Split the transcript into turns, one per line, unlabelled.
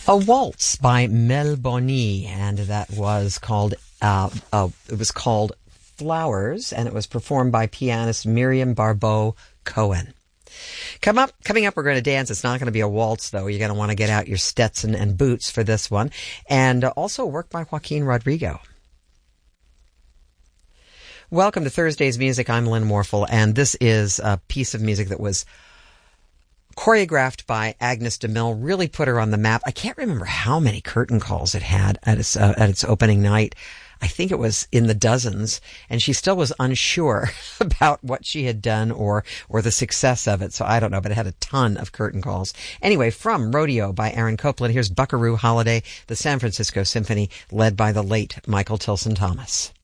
A Waltz by Mel Boni, and that was called Flowers, and it was performed by pianist Miriam Barbeau Cohen. Coming up, we're going to dance. It's not going to be a waltz, though. You're going to want to get out your Stetson and boots for this one, and also work by Joaquin Rodrigo. Welcome to Thursday's Music. I'm Lynn Morphle, and this is a piece of music that was choreographed by Agnes DeMille, really put her on the map. I can't remember how many curtain calls it had at its opening night. I think it was in the dozens, and she still was unsure about what she had done or the success of it. So I don't know, but it had a ton of curtain calls. Anyway, from Rodeo by Aaron Copland, here's Buckaroo Holiday, the San Francisco Symphony, led by the late Michael Tilson Thomas.